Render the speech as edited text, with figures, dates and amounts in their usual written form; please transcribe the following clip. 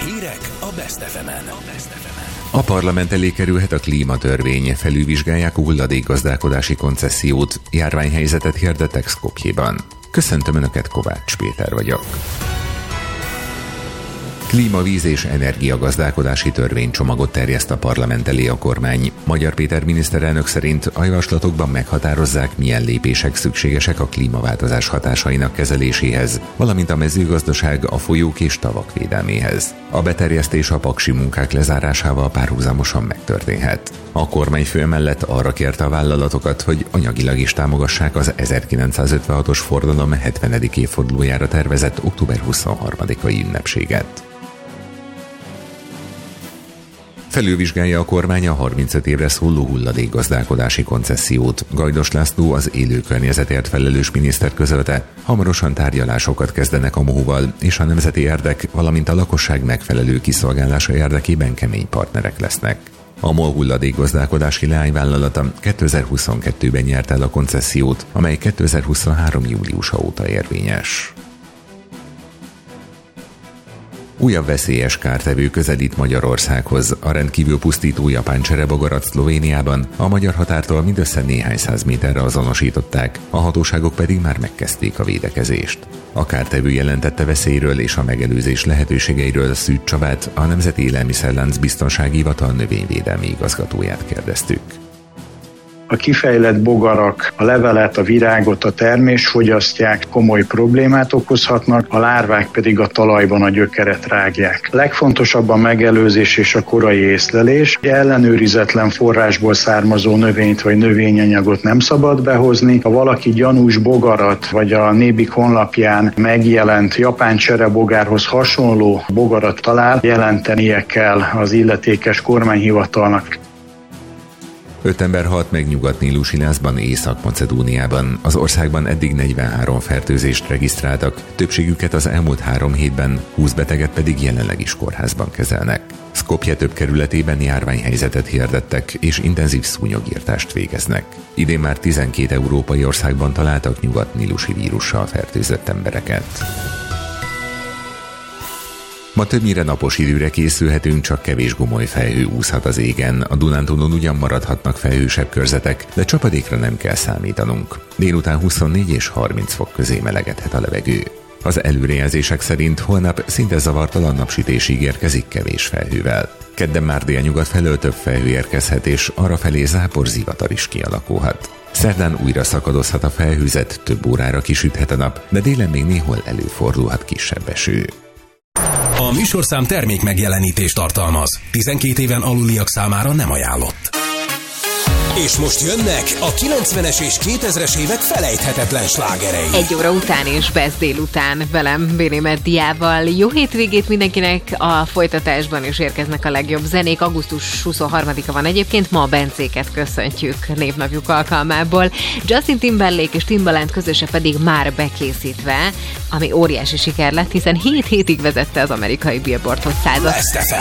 Hírek a Best FM-en. A parlament elé kerülhet a klímatörvény, felülvizsgálják a hulladékgazdálkodási koncessziót, járványhelyzetet hirdettek Skopjéban. Köszöntöm Önöket, Kovács Péter vagyok. Klíma, víz és energiagazdálkodási törvénycsomagot terjeszt a parlament elé a kormány. Magyar Péter miniszterelnök szerint a javaslatokban meghatározzák, milyen lépések szükségesek a klímaváltozás hatásainak kezeléséhez, valamint a mezőgazdaság, a folyók és tavak védelméhez. A beterjesztés a paksi munkák lezárásával párhuzamosan megtörténhet. A kormányfő emellett arra kérte a vállalatokat, hogy anyagilag is támogassák az 1956-os forradalom 70. évfordulójára tervezett október 23-ai ünnepséget. Felülvizsgálja a kormány a 35 évre szóló hulladékgazdálkodási koncessziót. Gajdos László, az élő környezetért felelős miniszter közölte, hamarosan tárgyalásokat kezdenek a MOU-val, és a nemzeti érdek, valamint a lakosság megfelelő kiszolgálása érdekében kemény partnerek lesznek. A MOL hulladékgazdálkodási leányvállalata 2022-ben nyert el a koncessziót, amely 2023. júliusa óta érvényes. Újabb veszélyes kártevő közelít Magyarországhoz. A rendkívül pusztító japán cserebogarat Szlovéniában a magyar határtól mindössze néhány száz méterre azonosították, a hatóságok pedig már megkezdték a védekezést. A kártevő jelentette veszélyről és a megelőzés lehetőségeiről Szűcs Csabát, a Nemzeti Élelmiszerlánc Biztonsági Hivatal növényvédelmi igazgatóját kérdeztük. A kifejlett bogarak a levelet, a virágot, a termést fogyasztják, komoly problémát okozhatnak, a lárvák pedig a talajban a gyökeret rágják. Legfontosabb a megelőzés és a korai észlelés. Ellenőrizetlen forrásból származó növényt vagy növényanyagot nem szabad behozni. Ha valaki gyanús bogarat vagy a Nébik honlapján megjelent japán cserebogárhoz hasonló bogarat talál, jelentenie kell az illetékes kormányhivatalnak. 5 ember halt meg Nyugat-Nílusi Lázban, Észak-Macedóniában. Az országban eddig 43 fertőzést regisztráltak, többségüket az elmúlt 3 hétben, 20 beteget pedig jelenleg is kórházban kezelnek. Skopje több kerületében járványhelyzetet hirdettek és intenzív szúnyogírtást végeznek. Idén már 12 európai országban találtak nyugat-nílusi vírussal fertőzött embereket. Ma többnyire napos időre készülhetünk, csak kevés gomoly felhő úszhat az égen. A Dunántúlon ugyan maradhatnak felhősebb körzetek, de csapadékra nem kell számítanunk. Délután 24 és 30 fok közé melegedhet a levegő. Az előrejelzések szerint holnap szinte zavartalan napsütés ígérkezik kevés felhővel. Kedden már délnyugat felől több felhő érkezhet, és arrafelé zápor-zivatar is kialakulhat. Szerdán újra szakadozhat a felhőzet, több órára kisüthet a nap, de délen még néhol előfordulhat kisebb eső. A műsorszám termék megjelenítést tartalmaz. 12 éven aluliak számára nem ajánlott. És most jönnek a 90-es és 2000-es évek felejthetetlen slágerei. 1 óra után és Best délután velem, Béni Meddiával. Jó hétvégét mindenkinek, a folytatásban is érkeznek a legjobb zenék. Augusztus 23-a van egyébként, ma a Bencéket köszöntjük névnapjuk alkalmából. Justin Timberlake és Timbaland közöse pedig már bekészítve, ami óriási siker lett, hiszen 7 hétig vezette az amerikai Billboard 100-at. Best FM.